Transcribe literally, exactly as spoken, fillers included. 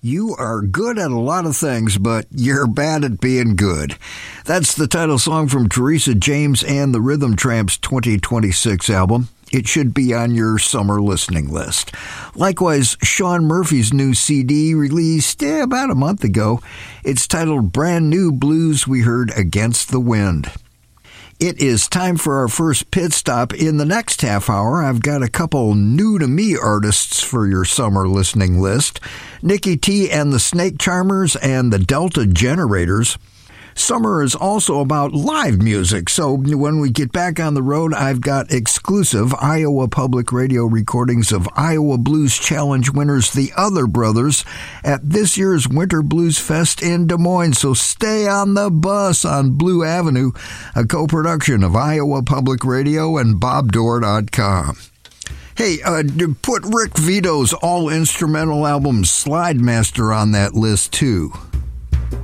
You are good at a lot of things, but you're bad at being good. That's the title song from Teresa James and the Rhythm Tramps' twenty twenty-six album. It should be on your summer listening list. Likewise, Sean Murphy's new C D released eh, about a month ago. It's titled Brand New Blues We Heard Against the Wind. It is time for our first pit stop. In the next half hour, I've got a couple new-to-me artists for your summer listening list. Nikki T and the Snake Charmers and the Delta Generators. Summer is also about live music, so when we get back on the road, I've got exclusive Iowa Public Radio recordings of Iowa Blues Challenge winners, the Other Brothers, at this year's Winter Blues Fest in Des Moines. So stay on the bus on Blue Avenue, a co-production of Iowa Public Radio and bob dore dot com. Hey, uh, put Rick Vito's all-instrumental album Slide Master on that list, too.